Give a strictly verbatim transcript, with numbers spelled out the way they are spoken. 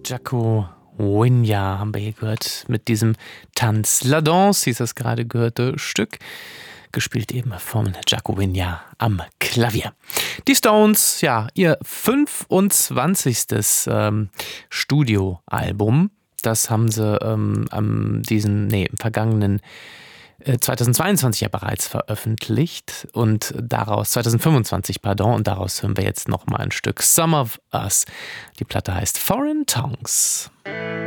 Jaco Winya haben wir hier gehört mit diesem Tanz La Danse, hieß das gerade gehörte Stück, gespielt eben von Jaco Winya am Klavier. Die Stones, ja, ihr fünfundzwanzigstes Ähm, Studioalbum, das haben sie ähm, am diesen, nee, im vergangenen äh, zweitausendzweiundzwanzig ja bereits veröffentlicht und daraus, zweitausendfünfundzwanzig, pardon, und daraus hören wir jetzt nochmal ein Stück Some of Us. Die Platte heißt Foreign Tongues.